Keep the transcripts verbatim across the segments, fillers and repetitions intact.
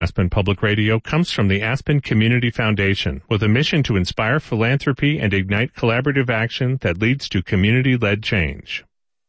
Aspen Public Radio comes from the Aspen Community Foundation with a mission to inspire philanthropy and ignite collaborative action that leads to community-led change.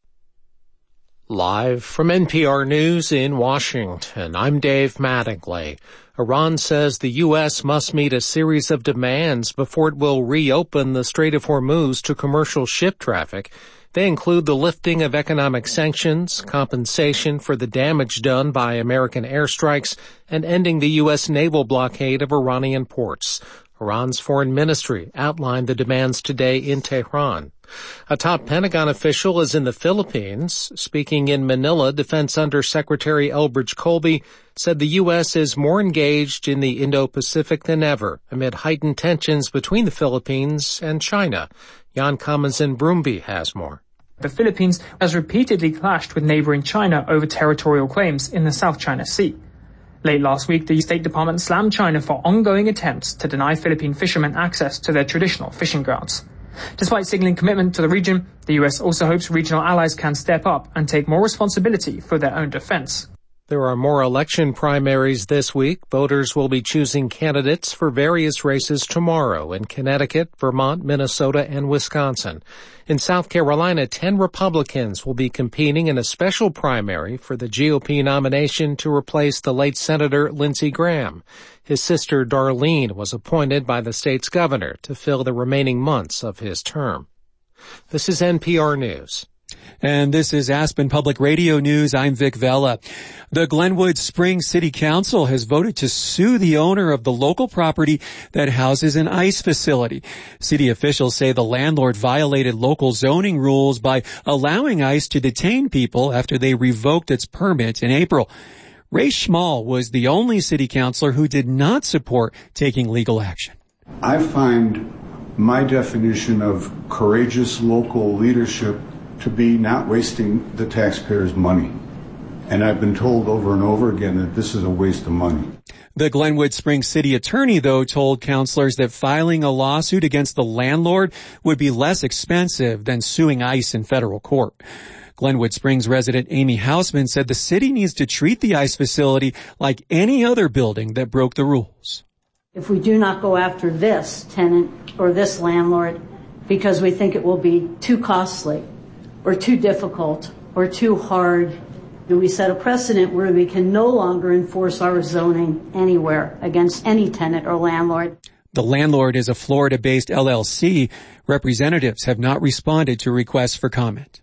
Live from N P R News in Washington, I'm Dave Mattingly. Iran says the U S must meet a series of demands before it will reopen the Strait of Hormuz to commercial ship traffic. They include the lifting of economic sanctions, compensation for the damage done by American airstrikes, and ending the U S naval blockade of Iranian ports. Iran's foreign ministry outlined the demands today in Tehran. A top Pentagon official is in the Philippines. Speaking in Manila, Defense Undersecretary Elbridge Colby said the U S is more engaged in the Indo-Pacific than ever amid heightened tensions between the Philippines and China. Jan Commons in Broomby has more. The Philippines has repeatedly clashed with neighboring China over territorial claims in the South China Sea. Late last week, the State Department slammed China for ongoing attempts to deny Philippine fishermen access to their traditional fishing grounds. Despite signaling commitment to the region, the U S also hopes regional allies can step up and take more responsibility for their own defense. There are more election primaries this week. Voters will be choosing candidates for various races tomorrow in Connecticut, Vermont, Minnesota, and Wisconsin. In South Carolina, ten Republicans will be competing in a special primary for the G O P nomination to replace the late Senator Lindsey Graham. His sister Darlene was appointed by the state's governor to fill the remaining months of his term. This is N P R News. And this is Aspen Public Radio News. I'm Vic Vella. The Glenwood Springs City Council has voted to sue the owner of the local property that houses an ICE facility. City officials say the landlord violated local zoning rules by allowing ICE to detain people after they revoked its permit in April. Ray Schmall was the only city councilor who did not support taking legal action. I find my definition of courageous local leadership to be not wasting the taxpayers' money. And I've been told over and over again that this is a waste of money. The Glenwood Springs city attorney, though, told councilors that filing a lawsuit against the landlord would be less expensive than suing ICE in federal court. Glenwood Springs resident Amy Hausman said the city needs to treat the ICE facility like any other building that broke the rules. If we do not go after this tenant or this landlord because we think it will be too costly or too difficult or too hard, and we set a precedent where we can no longer enforce our zoning anywhere against any tenant or landlord. The landlord is a Florida-based L L C. Representatives have not responded to requests for comment.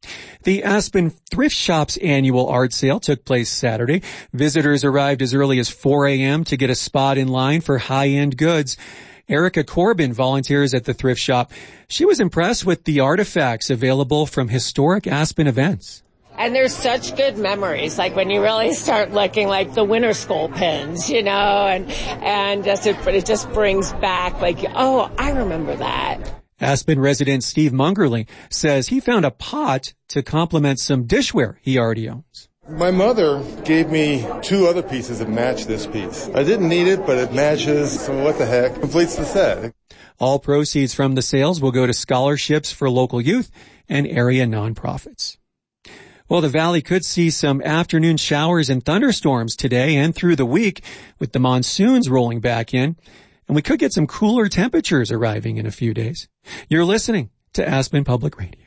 The Aspen Thrift Shop's annual art sale took place Saturday. Visitors arrived as early as four a.m. to get a spot in line for high-end goods. Erica Corbin volunteers at the thrift shop. She was impressed with the artifacts available from historic Aspen events. And there's such good memories, like when you really start looking, like the winter school pins, you know, and and just it, it just brings back, like, oh, I remember that. Aspen resident Steve Mungerly says he found a pot to complement some dishware he already owns. My mother gave me two other pieces that match this piece. I didn't need it, but it matches, so what the heck, completes the set. All proceeds from the sales will go to scholarships for local youth and area nonprofits. Well, the valley could see some afternoon showers and thunderstorms today and through the week with the monsoons rolling back in. And we could get some cooler temperatures arriving in a few days. You're listening to Aspen Public Radio.